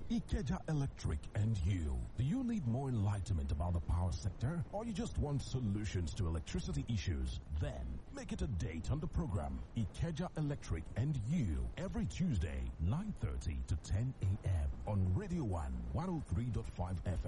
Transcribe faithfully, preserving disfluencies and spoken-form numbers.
Ikeja Electric and you. Do you need more enlightenment about the power sector, or you just want solutions to electricity issues? Then make it a date on the program Ikeja Electric and you every Tuesday, nine thirty to ten a m on Radio one, one oh three point five F M.